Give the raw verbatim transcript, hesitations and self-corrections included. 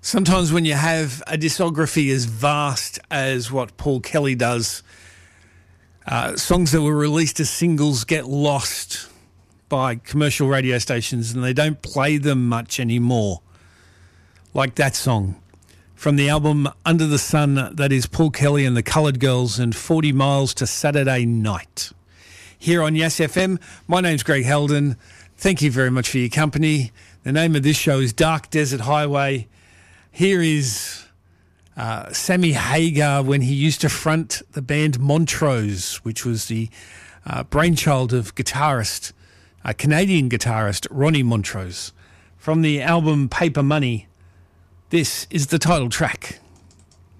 Sometimes when you have a discography as vast as what Paul Kelly does, uh, songs that were released as singles get lost by commercial radio stations and they don't play them much anymore. Like that song from the album Under the Sun, that is Paul Kelly and the Coloured Girls and forty miles to Saturday Night. Here on Yes F M, my name's Greg Heldon. Thank you very much for your company. The name of this show is Dark Desert Highway. Here is uh, Sammy Hagar when he used to front the band Montrose, which was the uh, brainchild of guitarist, a Canadian guitarist, Ronnie Montrose. From the album Paper Money, this is the title track.